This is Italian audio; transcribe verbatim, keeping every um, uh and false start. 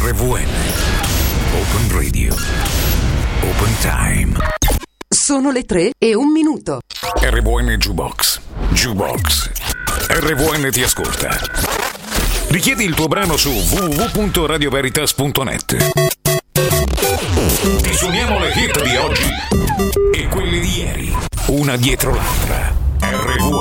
R V N. Open Radio. Open Time. Sono le tre e un minuto. R V N Jukebox. Jukebox. R V N ti ascolta. Richiedi il tuo brano su w w w punto radio veritas punto net. Ti suoniamo le hit di oggi e quelle di ieri, una dietro l'altra,